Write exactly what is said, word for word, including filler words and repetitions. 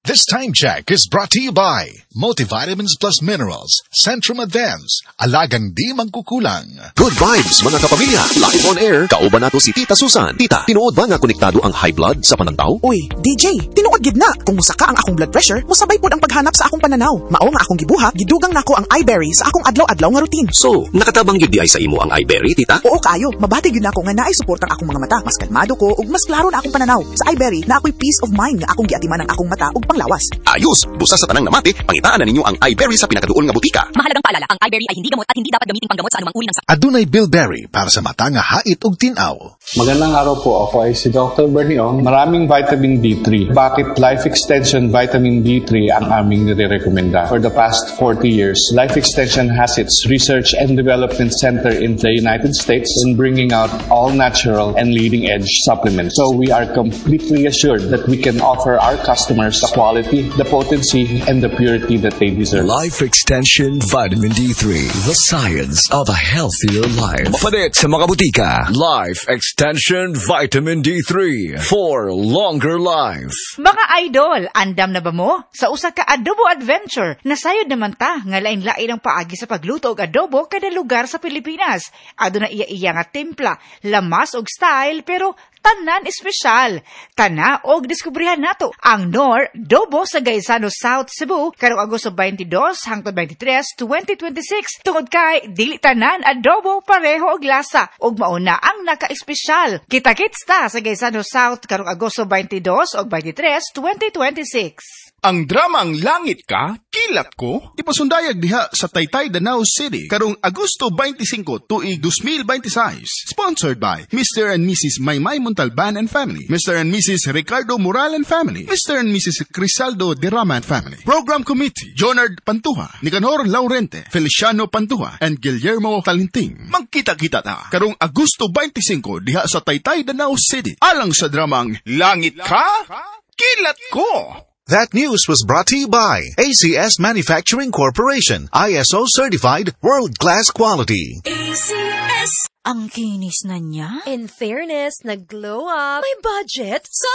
This time check is brought to you by Multivitamins Plus Minerals, Centrum Advance, Alagang Di Mangkukulang. Good vibes mga kapamilya, live on air, kauban nato si Tita Susan. Tita, tinuod ba nga konektado ang high blood sa panantaw? Uy, D J, tinuod gid na. Kung musaka ang akong blood pressure, musabay pod ang paghanap sa akong pananaw. Mao nga akong gibuhat, gidugang nako ang iBerry sa akong adlaw-adlaw nga routine. So, nakatabang gyud di ay sa imo ang iBerry, Tita? Oo kayo, mabati gyud nako nga naay suportang akong mga mata. Mas kalmado ko ug mas klaro na akong pananaw. Sa iBerry, na ako'y peace of mind nga akong giatiman ang akong mata ug panglawas. Ayos, busa sa tanang namati, pangitaan na ninyo ang iBerry sa pinakaduol nga butika. Mahalagang paalala, ang iBerry ay hindi gamot at hindi dapat gamitin panggamot sa anumang uri ng sakit. Adunay Bilberry para sa mata nga hait ug tinaw. Magandang araw po, ako ay si Doctor Berniong. Maraming vitamin D three. Bakit Life Extension Vitamin D three ang aming nire-recommenda? For the past forty years, Life Extension has its research and development center in the United States in bringing out all natural and leading-edge supplements. So we are completely assured that we can offer our customers the quality, the potency, and the purity that they deserve. Life Extension Vitamin D three, the science of a healthier life. Mapalit sa mga butika. Life Extension Vitamin D three for longer life. Mga idol, andam na ba mo? Sa usa ka adobo adventure, nasayod naman ta nga lain-lain ang paagi sa pagluto og adobo kada lugar sa Pilipinas. Aduna iya-iya nga timpla, lamas og style, pero tanan espesyal. Tana og diskubrihan nato ang Nor Dobo sa Gaisano South Cebu karong Agosto twenty-two hangtod twenty-three, twenty twenty-six tungod kay dili tanan adobo pareho og lasa ug mauna ang naka-espesyal. Kita-kits ta sa Gaisano South karong Agosto twenty-two ug twenty-three, twenty twenty-six. Ang dramang Langit Ka, Kilat Ko, ipasundayag diha sa Taytay, Danau City karong Agosto twenty-five tuig twenty twenty-six. Sponsored by Mister and Missus Maymay Montalban and Family, Mister and Missus Ricardo Moral and Family, Mister and Missus Crisaldo Derrama and Family. Program Committee, Jonard Pantuha, Nicanor Laurente, Feliciano Pantuha, and Guillermo Talinting. Magkita-kita ta karong Agosto twenty-five diha sa Taytay, Danau City. Alang sa dramang Langit Ka, Kilat Ko. That news was brought to you by A C S Manufacturing Corporation, I S O certified, world-class quality. A C S. Ang kinis na niya. In fairness, nag-glow up. May budget. So